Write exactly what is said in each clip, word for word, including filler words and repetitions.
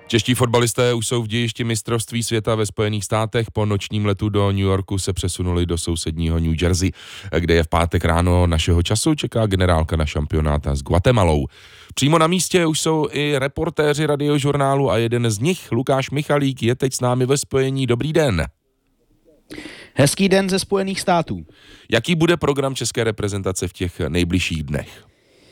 Čeští fotbalisté už jsou v dějišti mistrovství světa ve Spojených státech. Po nočním letu do New Yorku se přesunuli do sousedního New Jersey, kde je v pátek ráno našeho času čeká generálka na šampionáta s Guatemalou. Přímo na místě už jsou i reportéři Radiožurnálu a jeden z nich, Lukáš Michalík, je teď s námi ve spojení. Dobrý den. Hezký den ze Spojených států. Jaký bude program české reprezentace v těch nejbližších dnech?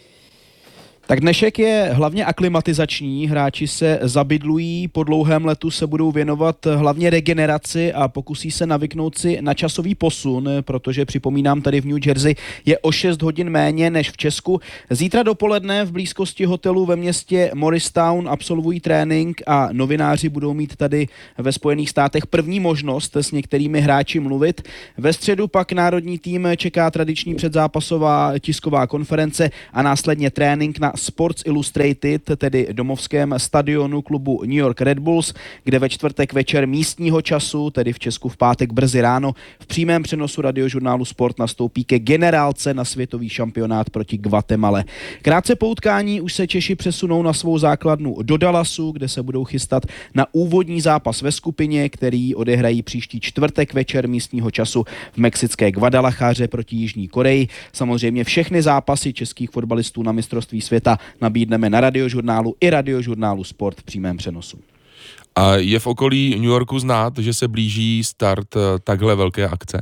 Tak dnešek je hlavně aklimatizační, hráči se zabydlují, po dlouhém letu se budou věnovat hlavně regeneraci a pokusí se navyknout si na časový posun, protože připomínám, tady v New Jersey je o šest hodin méně než v Česku. Zítra dopoledne v blízkosti hotelu ve městě Morristown absolvují trénink a novináři budou mít tady ve Spojených státech první možnost s některými hráči mluvit. Ve středu pak národní tým čeká tradiční předzápasová tisková konference a následně trénink na Sports Illustrated, tedy domovském stadionu klubu New York Red Bulls, kde ve čtvrtek večer místního času, tedy v Česku v pátek brzy ráno, v přímém přenosu Radiožurnálu Sport nastoupí ke generálce na světový šampionát proti Guatemale. Krátce po utkání už se Češi přesunou na svou základnu do Dallasu, kde se budou chystat na úvodní zápas ve skupině, který odehrají příští čtvrtek večer místního času v mexické Guadalajáře proti Jižní Koreji. Samozřejmě všechny zápasy českých fotbalistů na mistrovství světa nabídneme na Radiožurnálu i Radiožurnálu Sport v přímém přenosu. A je v okolí New Yorku znát, že se blíží start takhle velké akce?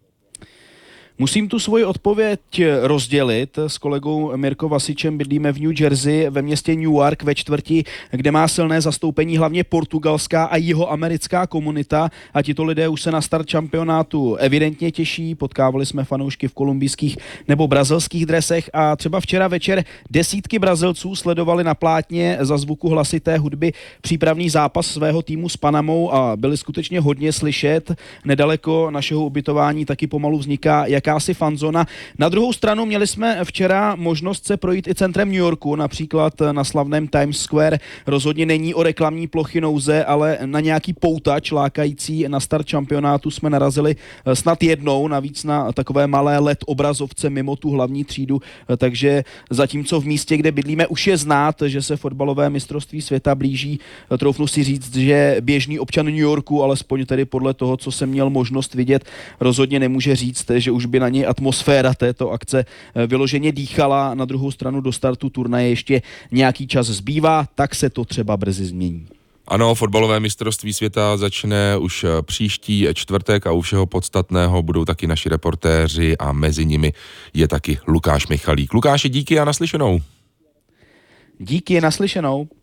Musím tu svoji odpověď rozdělit. S kolegou Mirko Vasičem bydlíme v New Jersey ve městě Newark ve čtvrti, kde má silné zastoupení hlavně portugalská a jihoamerická komunita a tito lidé už se na start šampionátu evidentně těší. Potkávali jsme fanoušky v kolumbijských nebo brazilských dresech a třeba včera večer desítky Brazilců sledovali na plátně za zvuku hlasité hudby přípravný zápas svého týmu s Panamou a byli skutečně hodně slyšet. Nedaleko našeho ubytování taky pomalu vzniká jakási fanzona. Na druhou stranu měli jsme včera možnost se projít i centrem New Yorku, například na slavném Times Square. Rozhodně není o reklamní plochy nouze, ale na nějaký poutač lákající na start šampionátu jsme narazili snad jednou, navíc na takové malé L E D obrazovce mimo tu hlavní třídu, takže zatímco v místě, kde bydlíme, už je znát, že se fotbalové mistrovství světa blíží, troufnu si říct, že běžný občan New Yorku, alespoň tedy podle toho, co jsem měl možnost vidět, rozhodně nemůže říct, že už by na něj atmosféra této akce vyloženě dýchala. Na druhou stranu do startu turnaje ještě nějaký čas zbývá, tak se to třeba brzy změní. Ano, fotbalové mistrovství světa začne už příští čtvrtek a u všeho podstatného budou taky naši reportéři a mezi nimi je taky Lukáš Michalík. Lukáši, díky a naslyšenou. Díky, naslyšenou.